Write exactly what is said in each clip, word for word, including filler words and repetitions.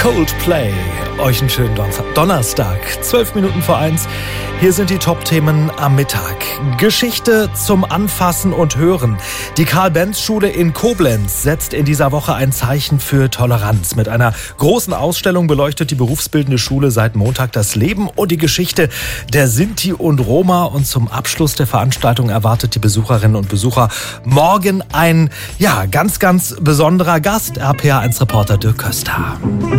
Coldplay. Euch einen schönen Donnerstag, zwölf Minuten vor eins. Hier sind die Top-Themen am Mittag. Geschichte zum Anfassen und Hören. Die Karl-Benz-Schule in Koblenz setzt in dieser Woche ein Zeichen für Toleranz. Mit einer großen Ausstellung beleuchtet die berufsbildende Schule seit Montag das Leben und die Geschichte der Sinti und Roma. Und zum Abschluss der Veranstaltung erwartet die Besucherinnen und Besucher morgen ein, ja, ganz, ganz besonderer Gast. R P R eins Reporter Dirk Köster.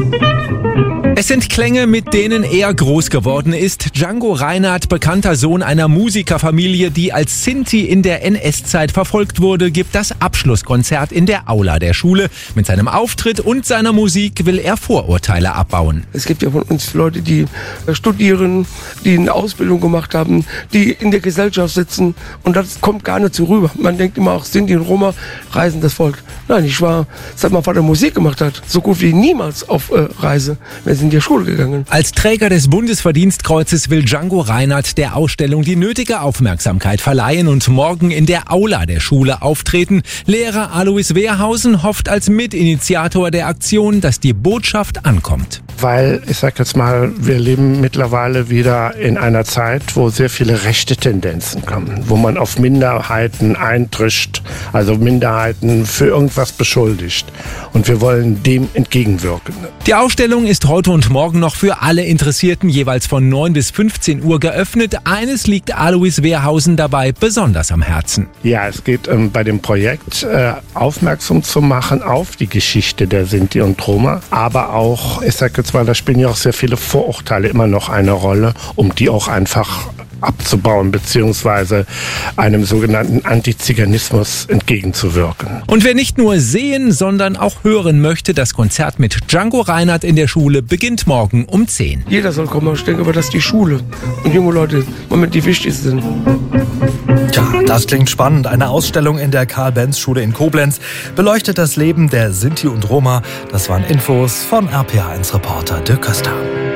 Es sind Klänge, mit denen er groß geworden ist. Django Reinhardt, bekannter Sohn einer Musikerfamilie, die als Sinti in der N S-Zeit verfolgt wurde, gibt das Abschlusskonzert in der Aula der Schule. Mit seinem Auftritt und seiner Musik will er Vorurteile abbauen. Es gibt ja von uns Leute, die studieren, die eine Ausbildung gemacht haben, die in der Gesellschaft sitzen und das kommt gar nicht so rüber. Man denkt immer auch, Sinti und Roma reisen das Volk. Nein, ich war, seit mein Vater Musik gemacht hat, so gut wie niemals auf äh, Reise. Wir sind in die Schule gegangen. Als Träger des Bundesverdienstkreuzes will Django Reinhardt der Ausstellung die nötige Aufmerksamkeit verleihen und morgen in der Aula der Schule auftreten. Lehrer Alois Wehrhausen hofft als Mitinitiator der Aktion, dass die Botschaft ankommt. Weil, ich sag jetzt mal, wir leben mittlerweile wieder in einer Zeit, wo sehr viele rechte Tendenzen kommen, wo man auf Minderheiten eindrischt, also Minderheiten für irgendwas beschuldigt. Und wir wollen dem entgegenwirken. Die Ausstellung ist heute und morgen noch für alle Interessierten jeweils von neun bis fünfzehn Uhr geöffnet. Eines liegt Alois Wehrhausen dabei besonders am Herzen. Ja, es geht ähm, bei dem Projekt äh, aufmerksam zu machen auf die Geschichte der Sinti und Roma, aber auch, ich sag jetzt mal, da spielen ja auch sehr viele Vorurteile immer noch eine Rolle, um die auch einfach abzubauen beziehungsweise einem sogenannten Antiziganismus entgegenzuwirken. Und wer nicht nur sehen, sondern auch hören möchte, das Konzert mit Django Reinhardt in der Schule beginnt morgen um zehn. Jeder soll kommen, ich denke aber, dass die Schule und junge Leute im Moment die wichtigsten sind. Tja, das klingt spannend. Eine Ausstellung in der Karl-Benz-Schule in Koblenz beleuchtet das Leben der Sinti und Roma. Das waren Infos von R P R eins Reporter Dirk Köster.